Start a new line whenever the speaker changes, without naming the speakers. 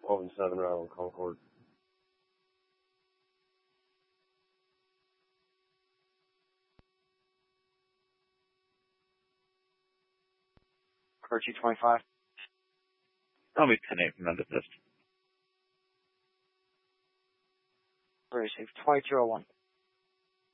12 and 7 right on Concord.
Corchi 25.
I'll be 10-8 from Memphis.
Very safe. 2201.